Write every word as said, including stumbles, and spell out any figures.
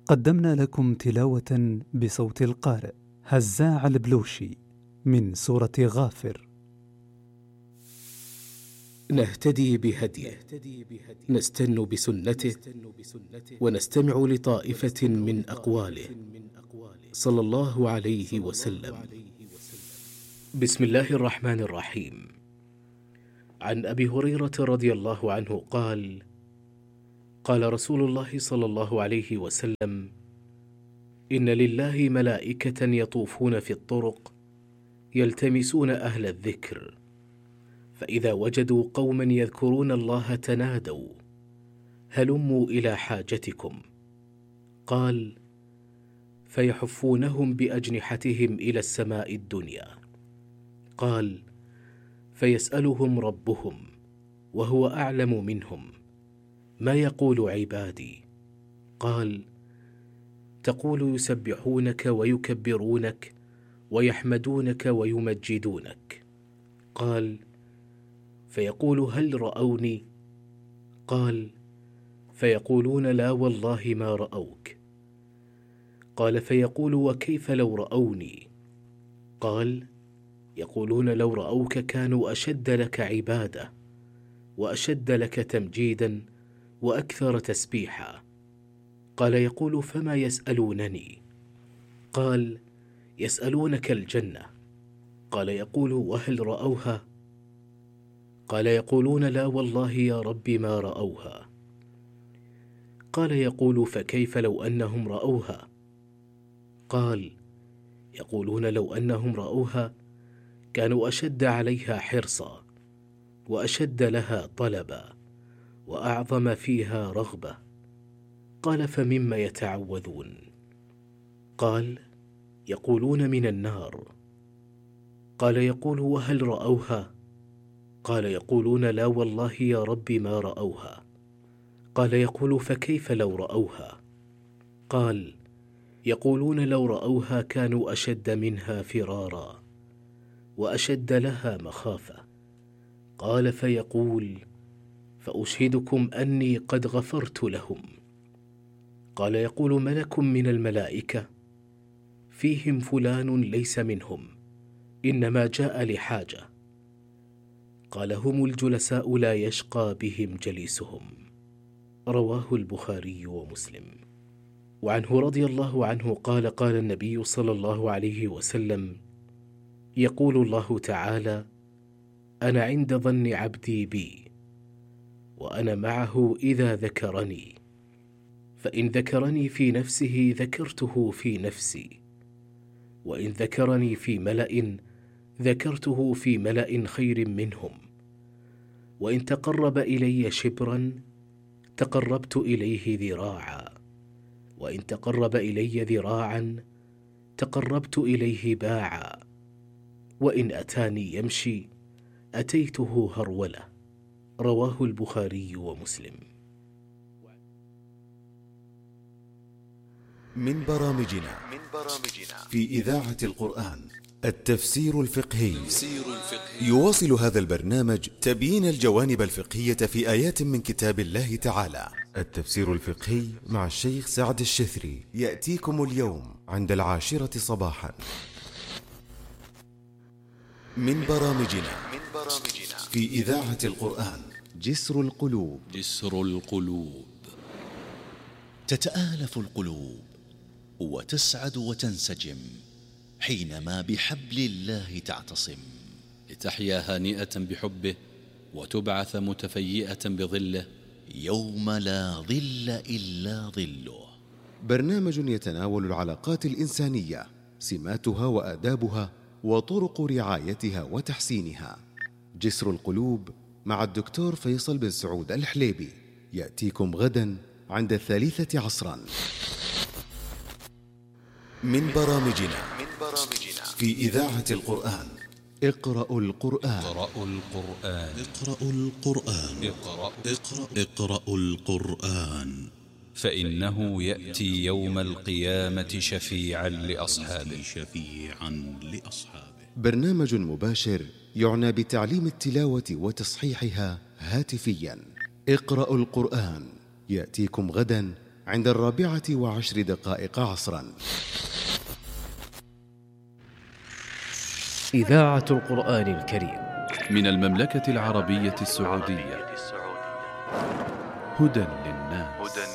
قدمنا لكم تلاوة بصوت القارئ هزاع البلوشي من سورة غافر. نهتدي بهديه، نستن بسنته، ونستمع لطائفة من أقواله صلى الله عليه وسلم. بسم الله الرحمن الرحيم. عن أبي هريرة رضي الله عنه قال: قال رسول الله صلى الله عليه وسلم: إن لله ملائكة يطوفون في الطرق يلتمسون أهل الذكر، فإذا وجدوا قوما يذكرون الله تنادوا: هلموا إلى حاجتكم. قال: فيحفونهم بأجنحتهم إلى السماء الدنيا. قال: فيسألهم ربهم وهو أعلم منهم: ما يقول عبادي؟ قال: تقول يسبحونك ويكبرونك ويحمدونك ويمجدونك. قال: فيقول: هل رأوني؟ قال: فيقولون: لا والله ما رأوك. قال: فيقول: وكيف لو رأوني؟ قال: يقولون: لو رأوك كانوا أشد لك عبادة وأشد لك تمجيدا وأكثر تسبيحا. قال: يقول: فما يسألونني؟ قال: يسألونك الجنة. قال: يقول: وهل رأوها؟ قال: يقولون: لا والله يا رب ما رأوها. قال: يقول: فكيف لو أنهم رأوها؟ قال: يقولون: لو أنهم رأوها كانوا أشد عليها حرصا وأشد لها طلبا وأعظم فيها رغبة. قال: فمما يتعوذون؟ قال: يقولون: من النار. قال: يقول: وهل رأوها؟ قال: يقولون: لا والله يا رب ما رأوها. قال: يقول: فكيف لو رأوها؟ قال: يقولون: لو رأوها كانوا أشد منها فرارا وأشد لها مخافة. قال: فيقول: فأشهدكم أني قد غفرت لهم. قال: يقول ملك من الملائكة: فيهم فلان ليس منهم، إنما جاء لحاجة. قال: هم الجلساء لا يشقى بهم جليسهم. رواه البخاري ومسلم. وعنه رضي الله عنه قال: قال النبي صلى الله عليه وسلم: يقول الله تعالى: أنا عند ظن عبدي بي، وأنا معه إذا ذكرني، فإن ذكرني في نفسه ذكرته في نفسي، وإن ذكرني في ملأ ذكرته في ملأ خير منهم، وإن تقرب إلي شبرا تقربت إليه ذراعا، وإن تقرب إلي ذراعا تقربت إليه باعا، وإن أتاني يمشي أتيته هرولة. رواه البخاري ومسلم. من برامجنا في إذاعة القرآن التفسير الفقهي. يواصل هذا البرنامج تبيين الجوانب الفقهية في آيات من كتاب الله تعالى. التفسير الفقهي مع الشيخ سعد الشثري يأتيكم اليوم عند العاشرة صباحا. من برامجنا في إذاعة القرآن جسر القلوب. جسر القلوب. تتآلف القلوب وتسعد وتنسجم حينما بحبل الله تعتصم، لتحيا هانئة بحبه وتبعث متفيئة بظله يوم لا ظل إلا ظله. برنامج يتناول العلاقات الإنسانية، سماتها وآدابها وطرق رعايتها وتحسينها. جسر القلوب مع الدكتور فيصل بن سعود الحليبي يأتيكم غدا عند الثالثة عصرا. من برامجنا في إذاعة القرآن اقرأوا القرآن. اقرأوا القرآن. اقرأوا القرآن. اقرأوا اقرأ اقرأوا القرآن، فإنه يأتي يوم القيامة شفيعا لأصحابه. شفيعا لأصحابه. برنامج مباشر يعنى بتعليم التلاوة وتصحيحها هاتفيا. اقرأوا القرآن يأتيكم غدا عند الرابعة وعشر دقائق عصرا. إذاعة القرآن الكريم من المملكة العربية السعودية، هدى للناس.